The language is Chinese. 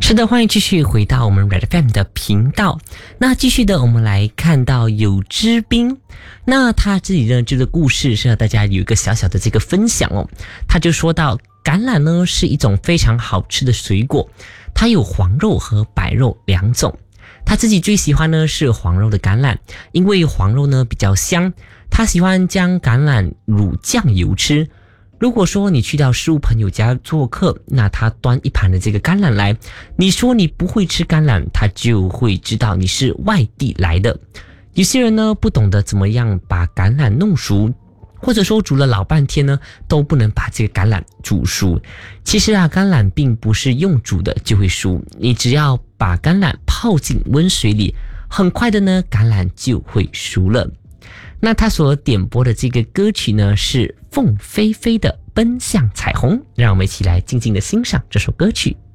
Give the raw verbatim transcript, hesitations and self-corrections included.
是的，欢迎继续回到我们 Red F M 的频道。那继续的，我们来看到有之斌，那他自己的这个故事是和大家有一个小小的这个分享哦。他就说到，橄榄呢是一种非常好吃的水果，它有黄肉和白肉两种。他自己最喜欢呢是黄肉的橄榄，因为黄肉呢比较香，他喜欢将橄榄乳酱油吃。如果说你去到食物朋友家做客，那他端一盘的这个橄榄来，你说你不会吃橄榄，他就会知道你是外地来的。有些人呢不懂得怎么样把橄榄弄熟，或者说煮了老半天呢都不能把这个橄榄煮熟。其实啊，橄榄并不是用煮的就会熟，你只要把橄榄泡进温水里，很快的呢橄榄就会熟了。那他所点播的这个歌曲呢是凤飞飞的《奔向彩虹》，让我们一起来静静的欣赏这首歌曲。